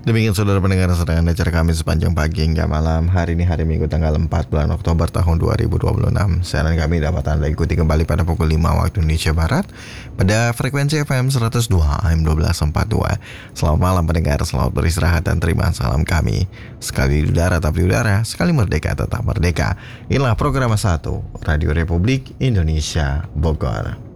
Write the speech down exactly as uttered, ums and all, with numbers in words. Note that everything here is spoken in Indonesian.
Demikian saudara pendengar sedang Anda acara kami sepanjang pagi hingga malam. Hari ini hari Minggu tanggal empat bulan Oktober tahun dua ribu dua puluh enam. Siaran kami dapat Anda ikuti kembali pada pukul lima waktu Indonesia Barat pada frekuensi F M seratus dua A M satu dua empat dua. Selamat malam pendengar, selamat beristirahat dan terima salam kami. Sekali di udara tapi udara, sekali merdeka tetap merdeka. Inilah program satu Radio Republik Indonesia Bogor.